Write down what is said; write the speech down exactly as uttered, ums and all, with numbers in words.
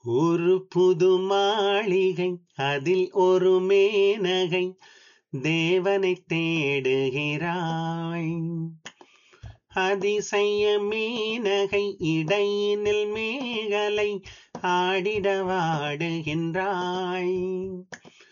ஒரு புது மாளிகை அதில் ஒரு மேனகை தேவனை தேடுகிறாய். அதிசய மீனகை இடையினில் மேகலை ஆடிட வாடுகின்றாய்.